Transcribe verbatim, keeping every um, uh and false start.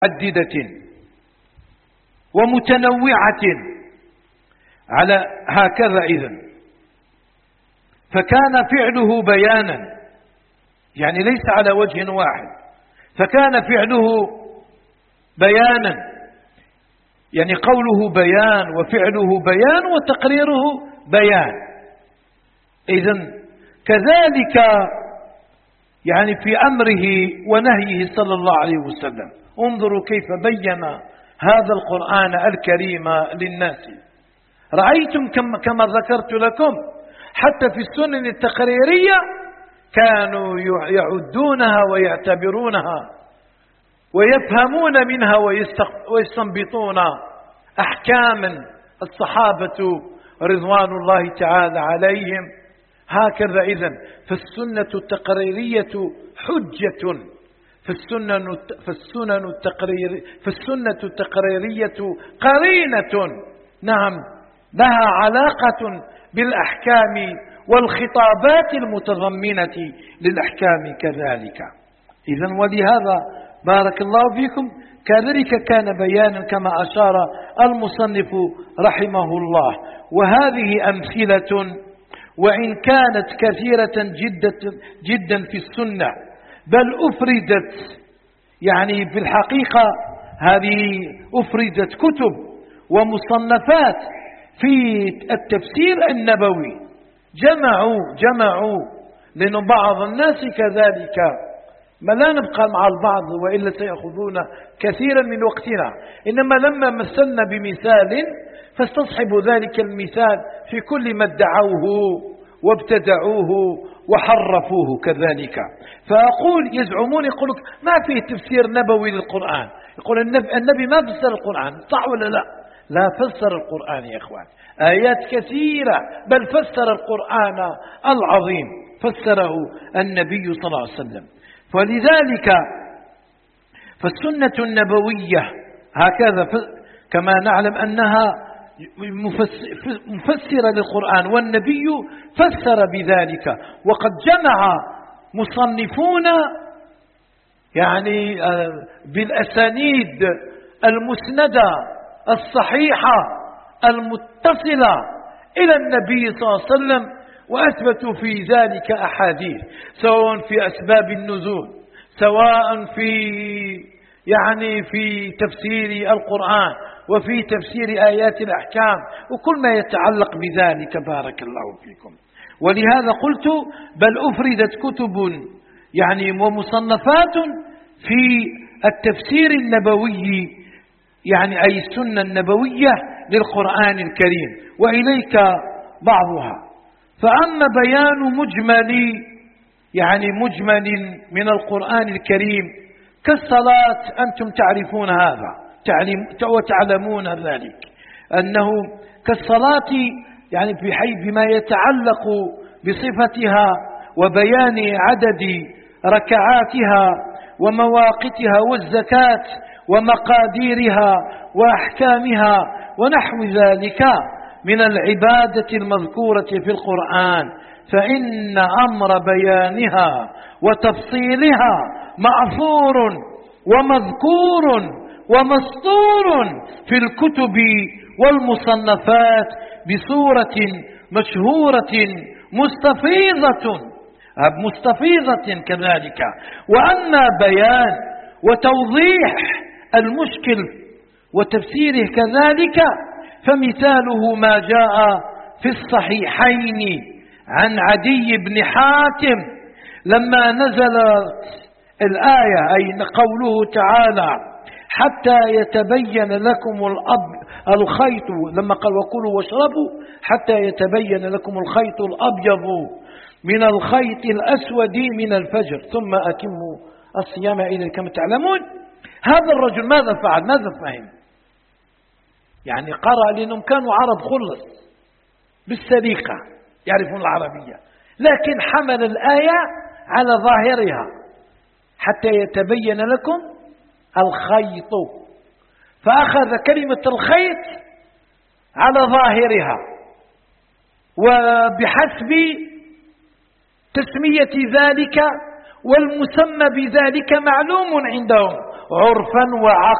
متعددة ومتنوعة على هكذا إذن، فكان فعله بيانا، يعني ليس على وجه واحد، فكان فعله بيانا، يعني قوله بيان وفعله بيان وتقريره بيان. إذن كذلك يعني في أمره ونهيه صلى الله عليه وسلم. انظروا كيف بين هذا القرآن الكريم للناس. رأيتم كما ذكرت لكم حتى في السنن التقريرية كانوا يعدونها ويعتبرونها ويفهمون منها ويستنبطون أحكاما الصحابة رضوان الله تعالى عليهم. هكذا إذن فالسنة التقريرية حجة، فالسنن فالسنن التقرير فالسنة التقريرية قرينة، نعم، لها علاقة بالأحكام والخطابات المتضمنة للأحكام كذلك. إذن ولهذا بارك الله فيكم كذلك كان بيانا كما أشار المصنف رحمه الله. وهذه أمثلة وإن كانت كثيرة جدا جدا في السنة، بل أفردت، يعني في الحقيقة هذه أفردت كتب ومصنفات في التفسير النبوي، جمعوا جمعوا لأن بعض الناس كذلك ما لا نبقى مع البعض وإلا سيأخذون كثيرا من وقتنا، إنما لما مثلنا بمثال فاستصحبوا ذلك المثال في كل ما ادعوه وابتدعوه وحرفوه كذلك. فأقول يزعمون يقولك ما فيه تفسير نبوي للقرآن، يقول النبي, النبي ما فسر القرآن، صح ولا لا؟ لا، فسر القرآن يا إخوان، آيات كثيرة، بل فسر القرآن العظيم، فسره النبي صلى الله عليه وسلم. فلذلك فالسنة النبوية هكذا كما نعلم أنها مفسرة للقرآن، والنبي فسر بذلك. وقد جمع مصنفون يعني بالأسانيد المسندة الصحيحة المتصلة إلى النبي صلى الله عليه وسلم، وأثبتوا في ذلك أحاديث، سواء في أسباب النزول، سواء في يعني في تفسير القرآن وفي تفسير آيات الأحكام وكل ما يتعلق بذلك. بارك الله فيكم. ولهذا قلت بل أفردت كتب يعني ومصنفات في التفسير النبوي، يعني أي السنة النبوية للقرآن الكريم، وإليك بعضها. فأما بيان مجمل يعني مجمل من القرآن الكريم كالصلاة، أنتم تعرفون هذا وتعلمون ذلك، أنه كالصلاة يعني بحيث بما يتعلق بصفتها وبيان عدد ركعاتها ومواقتها والزكاة ومقاديرها وأحكامها ونحو ذلك من العبادة المذكورة في القرآن، فإن أمر بيانها وتفصيلها مأثور ومذكور ومسطور في الكتب والمصنفات بصورة مشهورة مستفيضة مستفيضة كذلك. وأما بيان وتوضيح المشكل وتفسيره كذلك فمثاله ما جاء في الصحيحين عن عدي بن حاتم لما نزلت الآية، أي قوله تعالى حتى يتبين لكم الأب الخيط، لما قال وكلوا واشربوا حتى يتبين لكم الخيط الأبيض من الخيط الأسود من الفجر ثم أتموا الصيام إلى كما تعلمون. هذا الرجل ماذا فعل؟ ماذا فهم؟ يعني قرأ لأنهم كانوا عرب خلص بالسليقة يعرفون العربية، لكن حمل الآية على ظاهرها حتى يتبين لكم الخيط، فأخذ كلمة الخيط على ظاهرها، وبحسب تسمية ذلك والمسمى بذلك معلوم عندهم، عرفا وعقلا.